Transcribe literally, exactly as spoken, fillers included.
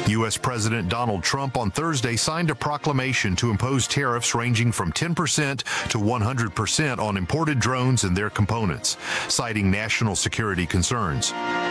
U S. President Donald Trump on Thursday signed a proclamation to impose tariffs ranging from ten percent to one hundred percent on imported drones and their components, citing national security concerns.